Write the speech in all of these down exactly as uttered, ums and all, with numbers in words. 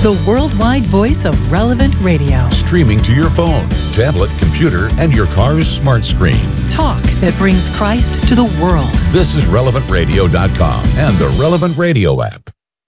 the worldwide voice of Relevant Radio. Streaming to your phone, tablet, computer, and your car's smart screen. Talk that brings Christ to the world. This is relevant radio dot com and the Relevant Radio app.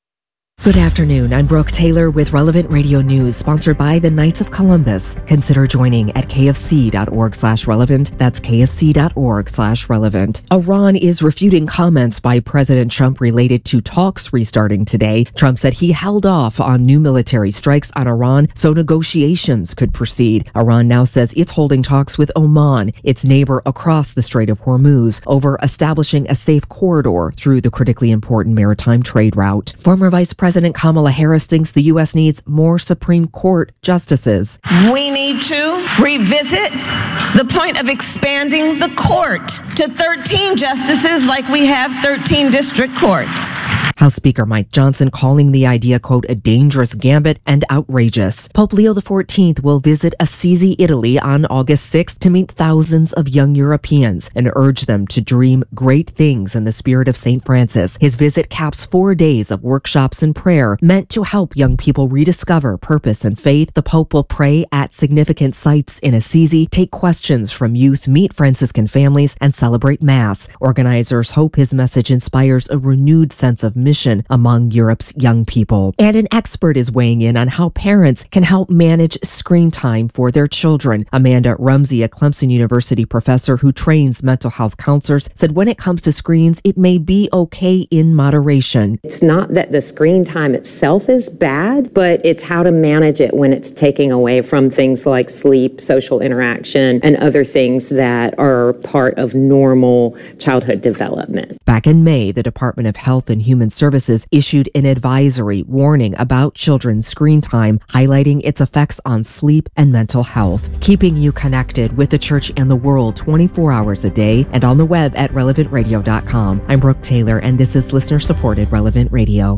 Good afternoon. I'm Brooke Taylor with Relevant Radio News, sponsored by the Knights of Columbus. Consider joining at kfc.org slash relevant. That's kfc.org slash relevant. Iran is refuting comments by President Trump related to talks restarting today. Trump said he held off on new military strikes on Iran so negotiations could proceed. Iran now says it's holding talks with Oman, its neighbor across the Strait of Hormuz, over establishing a safe corridor through the critically important maritime trade route. Former Vice President President Kamala Harris thinks the U S needs more Supreme Court justices. We need to revisit the point of expanding the court to thirteen justices like we have thirteen district courts. House Speaker Mike Johnson calling the idea, quote, a dangerous gambit and outrageous. Pope Leo the fourteenth will visit Assisi, Italy on August sixth to meet thousands of young Europeans and urge them to dream great things in the spirit of Saint Francis. His visit caps four days of workshops and prayer meant to help young people rediscover purpose and faith. The Pope will pray at significant sites in Assisi, take questions from youth, meet Franciscan families, and celebrate Mass. Organizers hope his message inspires a renewed sense of mission among Europe's young people. And an expert is weighing in on how parents can help manage screen time for their children. Amanda Rumsey, a Clemson University professor who trains mental health counselors, said when it comes to screens, it may be okay in moderation. It's not that the screen time itself is bad, but it's how to manage it when it's taking away from things like sleep, social interaction, and other things that are part of normal childhood development. Back in May, the Department of Health and Human Services issued an advisory warning about children's screen time, highlighting its effects on sleep and mental health. Keeping you connected with the church and the world twenty-four hours a day and on the web at relevant radio dot com. I'm Brooke Taylor, and this is listener-supported Relevant Radio.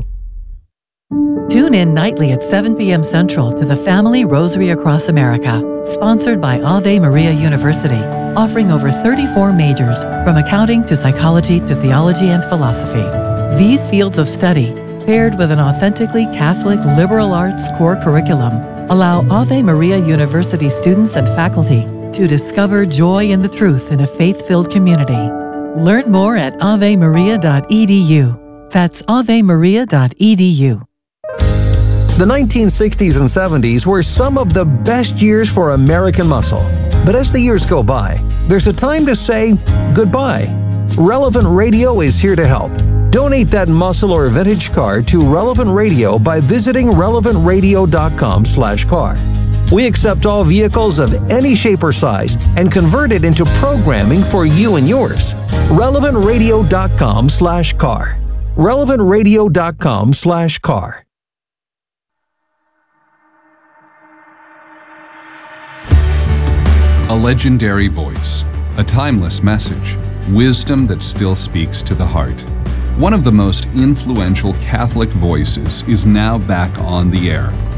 Tune in nightly at seven p.m. Central to the Family Rosary Across America, sponsored by Ave Maria University, offering over thirty-four majors, from accounting to psychology to theology and philosophy. These fields of study, paired with an authentically Catholic liberal arts core curriculum, allow Ave Maria University students and faculty to discover joy in the truth in a faith-filled community. Learn more at ave maria dot e d u. That's ave maria dot e d u. The nineteen sixties and seventies were some of the best years for American muscle. But as the years go by, there's a time to say goodbye. Relevant Radio is here to help. Donate that muscle or vintage car to Relevant Radio by visiting relevant radio dot com slash car. We accept all vehicles of any shape or size and convert it into programming for you and yours. relevant radio dot com slash car. relevant radio dot com slash car. A legendary voice, a timeless message, wisdom that still speaks to the heart. One of the most influential Catholic voices is now back on the air.